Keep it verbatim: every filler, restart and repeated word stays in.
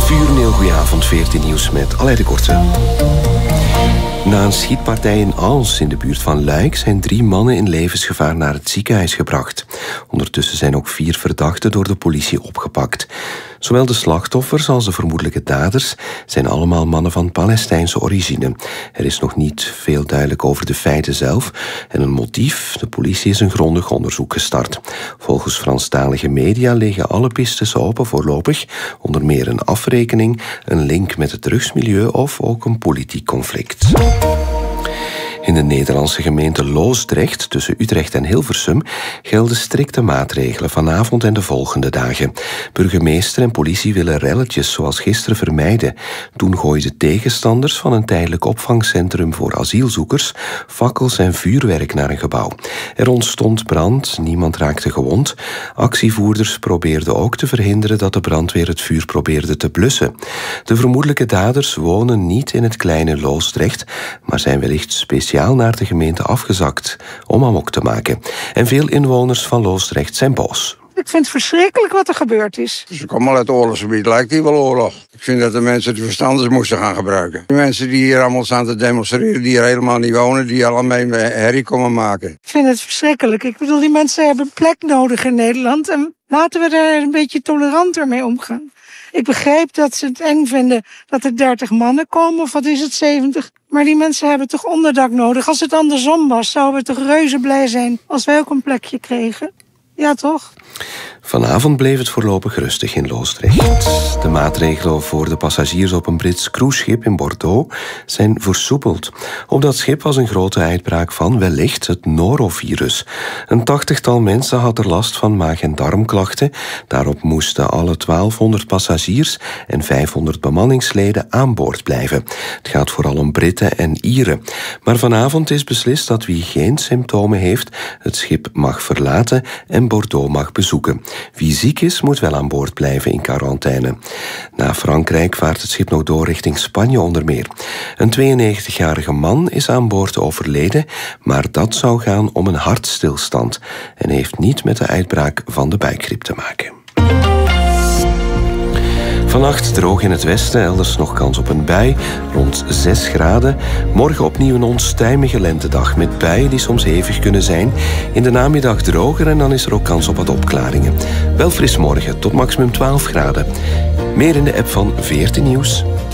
elf uur, een heel goede avond, veertien nieuws met Aleid de Korte. Na een schietpartij in Ans in de buurt van Luik zijn drie mannen in levensgevaar naar het ziekenhuis gebracht. Ondertussen zijn ook vier verdachten door de politie opgepakt. Zowel de slachtoffers als de vermoedelijke daders zijn allemaal mannen van Palestijnse origine. Er is nog niet veel duidelijk over de feiten zelf en een motief. De politie is een grondig onderzoek gestart. Volgens Franstalige media liggen alle pistes open voorlopig, onder meer een afrekening, een link met het drugsmilieu of ook een politiek conflict. In de Nederlandse gemeente Loosdrecht, tussen Utrecht en Hilversum, gelden strikte maatregelen vanavond en de volgende dagen. Burgemeester en politie willen relletjes zoals gisteren vermijden. Toen gooiden tegenstanders van een tijdelijk opvangcentrum voor asielzoekers fakkels en vuurwerk naar een gebouw. Er ontstond brand, niemand raakte gewond. Actievoerders probeerden ook te verhinderen dat de brandweer het vuur probeerde te blussen. De vermoedelijke daders wonen niet in het kleine Loosdrecht, maar zijn wellicht speciaal naar de gemeente afgezakt om amok te maken. En veel inwoners van Loosdrecht zijn boos. Ik vind het verschrikkelijk wat er gebeurd is. Ze komen uit het oorlogsgebied, lijkt hier wel oorlog. Ik vind dat de mensen de verstanders moesten gaan gebruiken. De mensen die hier allemaal staan te demonstreren, die hier helemaal niet wonen, die allemaal herrie komen maken. Ik vind het verschrikkelijk. Ik bedoel, die mensen hebben een plek nodig in Nederland en laten we daar een beetje toleranter mee omgaan. Ik begrijp dat ze het eng vinden dat er dertig mannen komen, of wat is het, zeventig. Maar die mensen hebben toch onderdak nodig. Als het andersom was, zouden we toch reuze blij zijn als wij ook een plekje kregen. Ja, toch? Vanavond bleef het voorlopig rustig in Loosdrecht. De maatregelen voor de passagiers op een Brits cruiseschip in Bordeaux zijn versoepeld. Op dat schip was een grote uitbraak van wellicht het norovirus. Een tachtigtal mensen had er last van maag- en darmklachten. Daarop moesten alle twaalfhonderd passagiers en vijfhonderd bemanningsleden aan boord blijven. Het gaat vooral om Britten en Ieren. Maar vanavond is beslist dat wie geen symptomen heeft het schip mag verlaten en Bordeaux mag bezoeken. Wie ziek is, moet wel aan boord blijven in quarantaine. Na Frankrijk vaart het schip nog door richting Spanje onder meer. Een tweeënnegentigjarige man is aan boord overleden, maar dat zou gaan om een hartstilstand en heeft niet met de uitbraak van de buikgriep te maken. Vannacht droog in het westen, elders nog kans op een bui, rond zes graden. Morgen opnieuw een onstuimige lentedag met buien die soms hevig kunnen zijn. In de namiddag droger en dan is er ook kans op wat opklaringen. Wel fris morgen, tot maximum twaalf graden. Meer in de app van veertien Nieuws.